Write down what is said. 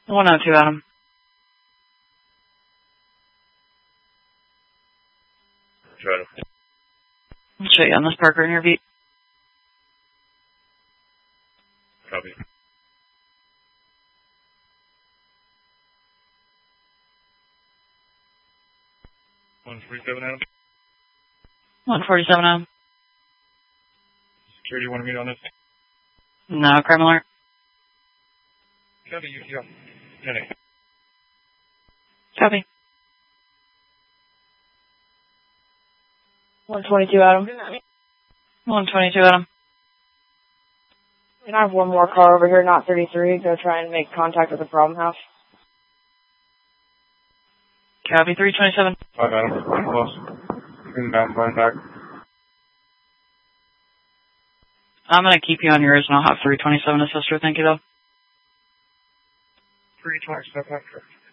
102, Adam. Adam. I'll show you on this Parker in your beat. Copy. 147, Adam. 147, Adam. Security, you want to meet on this? No, crime alert. Copy, you got 10-8. Copy. 122, Adam. 122, Adam. And I have one more car over here, not 33. Go try and make contact with the problem house. Copy, 327. 5, Adam. Close. Inbound, flying back. I'm going to keep you on yours, and I'll have 327 assist her. Thank you, though. 327, back.